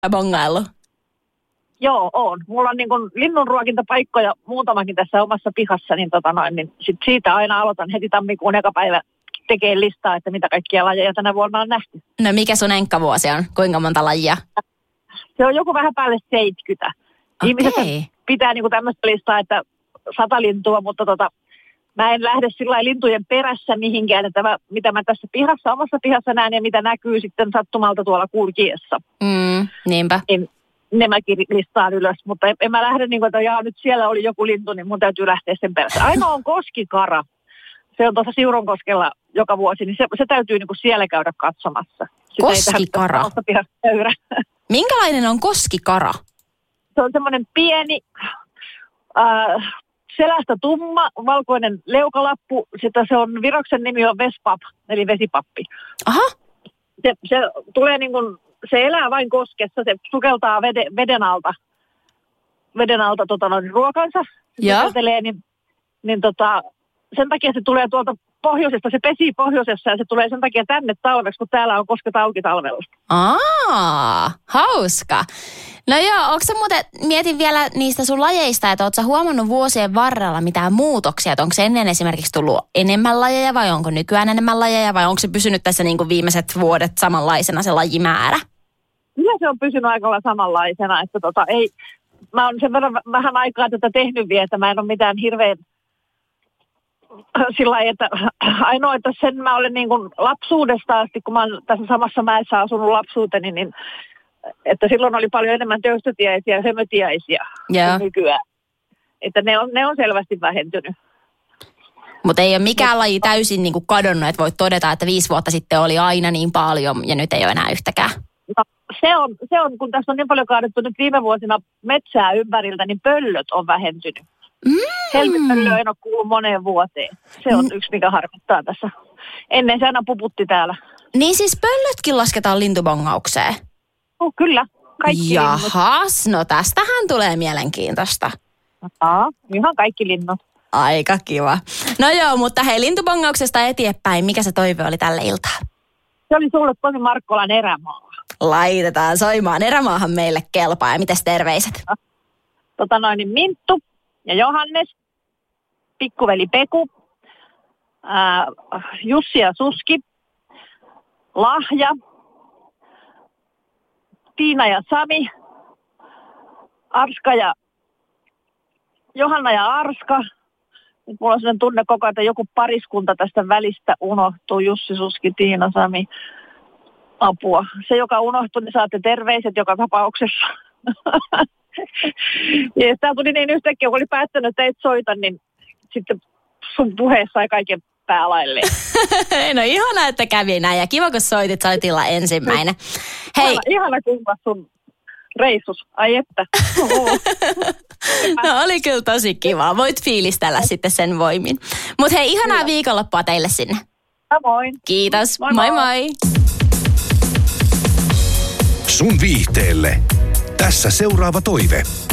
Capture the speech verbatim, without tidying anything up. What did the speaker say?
bongaillut? Joo, on. Mulla on niin kuin linnunruokintapaikkoja muutamakin tässä omassa pihassa, niin, tota noin, niin sit siitä aina aloitan heti tammikuun eka päivä tekee listaa, että mitä kaikkia lajeja tänä vuonna on nähty. No mikä sun enkkavuosi on? Kuinka monta lajia? Se on joku vähän päälle seitsemänkymmentä. Okei. Ihmiset pitää niin kuin tämmöistä listaa, että sata lintua, mutta tota, mä en lähde sillä lintujen perässä mihinkään, että mä, mitä mä tässä pihassa, omassa pihassa näen ja mitä näkyy sitten sattumalta tuolla kulkiessa. Mm, niinpä. Niin ne mäkin listaan ylös, mutta en, en mä lähde niin kuin, että jaa, nyt siellä oli joku lintu, niin mun täytyy lähteä sen perässä. Ainoa on koskikara. Se on tuossa Siuronkoskella joka vuosi, niin se, se täytyy niin kuin siellä käydä katsomassa. Sitä koskikara? Minkälainen on koskikara? Se on semmoinen pieni, äh, selästä tumma, valkoinen leukalappu. Sitä se on, viroksen nimi on Vespap, eli vesipappi. Aha. Se, se tulee niin kuin, se elää vain koskessa, se sukeltaa vede, veden alta, veden alta tota, noin, ruokansa. Se sukeltelee, niin, niin tota, sen takia se tulee tuolta pohjoisesta, se pesii pohjoisessa ja se tulee sen takia tänne talveksi, kun täällä on kosket auki talvella. Aa, hauska. No joo, onko sä muuten, mietin vielä niistä sun lajeista, että ootko sä huomannut vuosien varrella mitään muutoksia, että onko se ennen esimerkiksi tullut enemmän lajeja vai onko nykyään enemmän lajeja vai onko se pysynyt tässä niin kuin viimeiset vuodet samanlaisena se lajimäärä? Kyllä se on pysynyt aika lailla samanlaisena, että tota ei, mä oon sen verran vähän aikaa tätä tehnyt vielä, että mä en ole mitään hirveän sillä lailla, että ainoa, että sen mä olen niin kuin lapsuudesta asti, kun mä oon tässä samassa mäessä asunut lapsuuteni, niin että silloin oli paljon enemmän töystötiäisiä ja semötiäisiä yeah. nykyään. Että ne on, ne on selvästi vähentynyt. Mutta ei ole mikään laji täysin niin kuin kadonnut, että voit todeta, että viisi vuotta sitten oli aina niin paljon ja nyt ei ole enää yhtäkään. No, se on, se on, kun tässä on niin paljon kaadettu nyt viime vuosina metsää ympäriltä, niin pöllöt on vähentynyt. Mm. Helmipöllö en ole kuullut moneen vuoteen. Se on mm. yksi, mikä harmittaa tässä. Ennen se aina puputti täällä. Niin siis pöllötkin lasketaan lintubongaukseen? Oh, kyllä. Kaikki Jahas, linnut. No tästähän tulee mielenkiintoista. Aa, ihan kaikki linnut. Aika kiva. No joo, mutta hei, lintubongauksesta eteenpäin. Mikä se toive oli tälle iltaan? Se oli sulle Tomi Markkolan Erämaa. Laitetaan soimaan. Erämaahan meille kelpaa. Ja mites terveiset? Tota noin, niin Minttu ja Johannes, pikkuveli Peku, ää, Jussi ja Suski, Lahja, Tiina ja Sami, Arska ja Johanna ja Arska. Nyt mulla on sellainen tunne koko ajan, että joku pariskunta tästä välistä unohtuu. Jussi, Suski, Tiina, Sami. Apua. Se, joka unohtui, niin saatte terveiset joka tapauksessa. Ja tämä tuli niin yhtäkkiä, kun oli päättänyt, että et soita, niin sitten sun puheessa sai kaiken päälailleen. No ihana, että kävi näin ja kiva, kun soitit, sait illan ensimmäinen. Hei. Ihana, ihana kuulla sun reissus. Ai että. No oli kyllä tosi kiva. Voit fiilistellä sitten sen voimin. Mutta hei, ihanaa kyllä. Viikonloppua teille sinne. Samoin. Kiitos. Moi moi. moi. moi. Sun viihteelle. Tässä seuraava toive.